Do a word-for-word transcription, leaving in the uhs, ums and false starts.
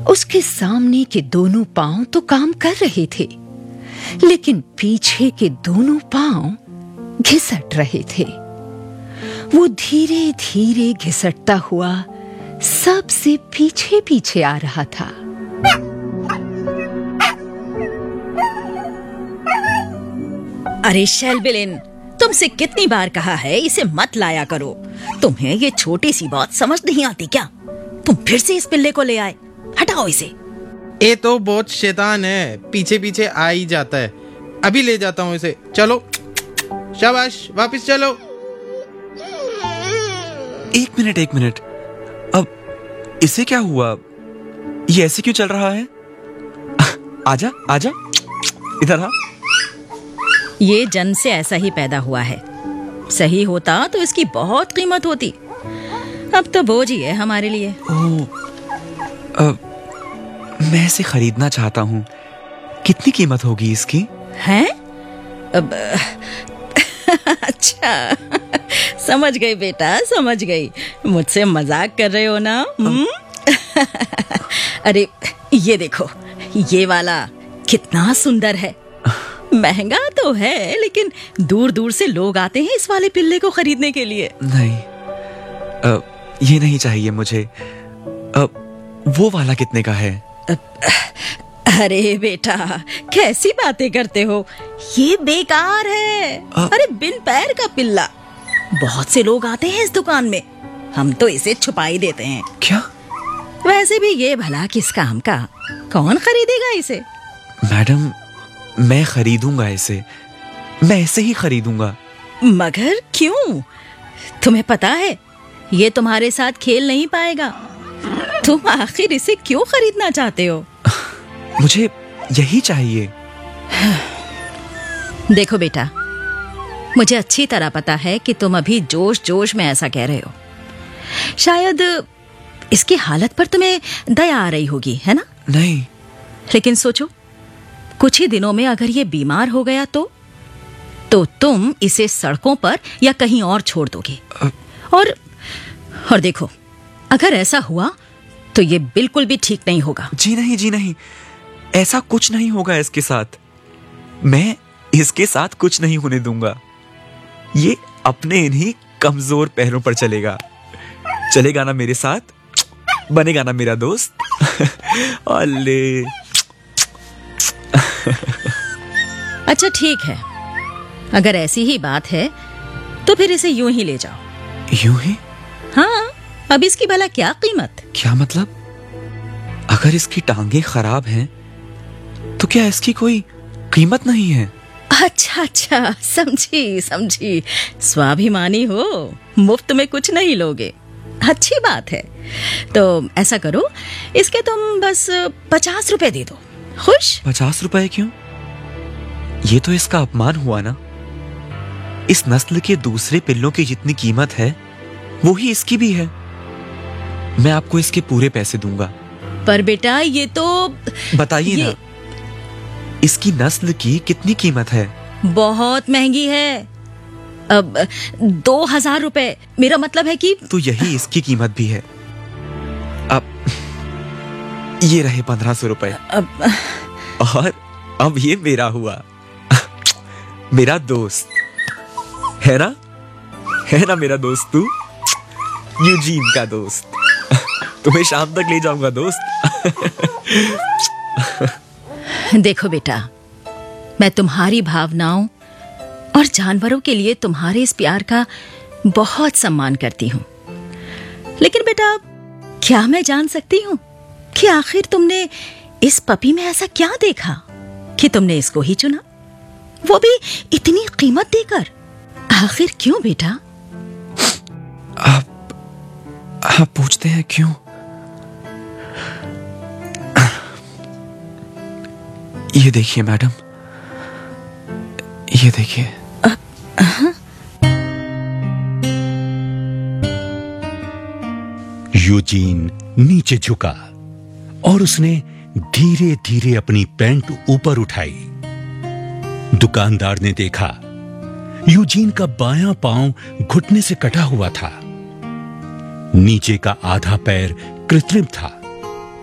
उसके सामने के दोनों पांव तो काम कर रहे थे, लेकिन पीछे के दोनों पांव घिसट रहे थे। वो धीरे धीरे घिसटता हुआ सबसे पीछे पीछे आ रहा था। अरे शेल्बिलिन, तुमसे कितनी बार कहा है इसे मत लाया करो। तुम्हें ये छोटी सी बात समझ नहीं आती क्या? तुम फिर से इस पिल्ले को ले आए। हटाओ इसे। ये तो बहुत शैतान है, पीछे पीछे आ ही जाता है। अभी ले जाता हूँ इसे। चलो, शाबाश, वापस चलो। एक मिनट एक मिनट, अब इसे क्या हुआ? ये ऐसे क्यों चल रहा है? आजा आजा, इधर आ। ये जन्म से ऐसा ही पैदा हुआ है। सही होता तो इसकी बहुत कीमत होती। अब तो बोझ ही है हमारे लिए। ओह, अब मैं इसे खरीदना चाहता हूँ। कितनी कीमत होगी इसकी? हैं? अब अच्छा, समझ गई बेटा, समझ गई। मुझसे मजाक कर रहे हो ना? अरे ये देखो, ये वाला कितना सुंदर है। महंगा तो है, लेकिन दूर दूर से लोग आते हैं इस वाले पिल्ले को खरीदने के लिए। नहीं, अब ये नहीं चाहिए मुझे। अब वो वाला कितने का है? अरे बेटा, कैसी बातें करते हो? ये बेकार है। अरे बिन पैर का पिल्ला। बहुत से लोग आते हैं इस दुकान में, हम तो इसे छुपा ही देते हैं। क्या? वैसे भी ये भला किस काम का? कौन खरीदेगा इसे? मैडम, मैं खरीदूंगा इसे। मैं इसे ही खरीदूंगा। मगर क्यों? तुम्हें पता है ये तुम्हारे साथ खेल नहीं पाएगा। तुम आखिर इसे क्यों खरीदना चाहते हो? मुझे यही चाहिए। देखो बेटा, मुझे अच्छी तरह पता है कि तुम अभी जोश जोश में ऐसा कह रहे हो। शायद इसकी हालत पर तुम्हें दया आ रही होगी, है ना? नहीं। लेकिन सोचो, कुछ ही दिनों में अगर ये बीमार हो गया तो तो तुम इसे सड़कों पर या कहीं और छोड़ दोगे। और और देखो, अगर ऐसा हुआ तो ये बिल्कुल भी ठीक नहीं होगा। जी नहीं, जी नहीं, ऐसा कुछ नहीं होगा इसके साथ। मैं इसके साथ कुछ नहीं होने दूंगा। ये अपने इन्हीं कमजोर पैरों पर चलेगा। चलेगा ना मेरे साथ, बनेगा ना मेरा दोस्त। अल्ले। अच्छा ठीक है, अगर ऐसी ही बात है तो फिर इसे यूं ही ले जाओ। यूं ही? हाँ, अब इसकी भला क्या कीमत? क्या मतलब? अगर इसकी टांगे खराब हैं तो क्या इसकी कोई कीमत नहीं है? अच्छा अच्छा, समझी समझी। स्वाभिमानी हो, मुफ्त में कुछ नहीं लोगे। अच्छी बात है। तो ऐसा करो, इसके तुम बस पचास रुपए दे दो। खुश? पचास रुपए क्यों? ये तो इसका अपमान हुआ ना। इस नस्ल के दूसरे पिल्लों की जितनी कीमत है वो ही इसकी भी है। मैं आपको इसके पूरे पैसे दूंगा। पर बेटा, ये तो बताइए ये... ना, इसकी नस्ल की कितनी कीमत है? बहुत महंगी है। अब दो हजार रुपए। मेरा मतलब है कि तो यही इसकी कीमत भी है। अब ये रहे पंद्रह सौ रुपए। अब और अब ये मेरा हुआ। मेरा दोस्त है ना? है ना मेरा दोस्त तू? यूजीन का दोस्त। तुम्हें शाम तक ले जाऊंगा दोस्त। देखो बेटा, मैं तुम्हारी भावनाओं और जानवरों के लिए तुम्हारे इस प्यार का बहुत सम्मान करती हूँ। लेकिन बेटा, क्या मैं जान सकती हूँ कि आखिर तुमने इस पपी में ऐसा क्या देखा कि तुमने इसको ही चुना, वो भी इतनी कीमत देकर? आखिर क्यों बेटा? आप आप पूछते हैं क्यों? ये देखिए मैडम, ये देखिए। यूजीन नीचे झुका और उसने धीरे धीरे अपनी पैंट ऊपर उठाई। दुकानदार ने देखा यूजीन का बायां पांव घुटने से कटा हुआ था। नीचे का आधा पैर कृत्रिम था।